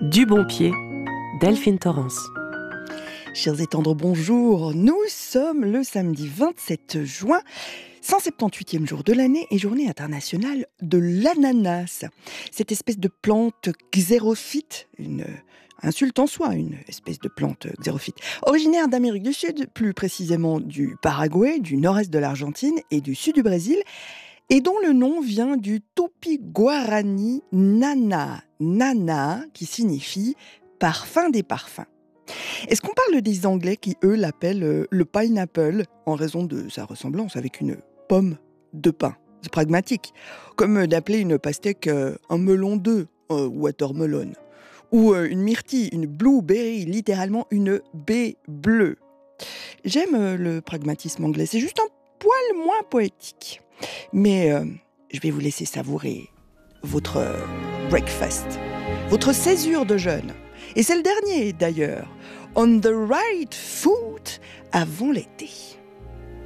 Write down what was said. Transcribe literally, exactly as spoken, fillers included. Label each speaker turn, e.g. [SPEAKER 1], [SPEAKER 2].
[SPEAKER 1] Du bon pied, Delphine Torrance.
[SPEAKER 2] Chers et tendres, bonjour. Nous sommes le samedi vingt-sept juin, cent soixante-dix-huitième jour de l'année et journée internationale de l'ananas. Cette espèce de plante xérophyte, une insulte en soi, une espèce de plante xérophyte, originaire d'Amérique du Sud, plus précisément du Paraguay, du nord-est de l'Argentine et du sud du Brésil, et dont le nom vient du tupi-guarani nana, nana, qui signifie parfum des parfums. Est-ce qu'on parle des Anglais qui, eux, l'appellent le pineapple en raison de sa ressemblance avec une pomme de pin? C'est pragmatique. Comme d'appeler une pastèque euh, un melon d'œuf, euh, watermelon. Ou euh, une myrtille, une blueberry, littéralement une baie bleue. J'aime euh, le pragmatisme anglais, c'est juste un poil moins poétique. Mais euh, je vais vous laisser savourer votre euh, breakfast, votre césure de jeûne. Et c'est le dernier d'ailleurs. On the right foot avant l'été.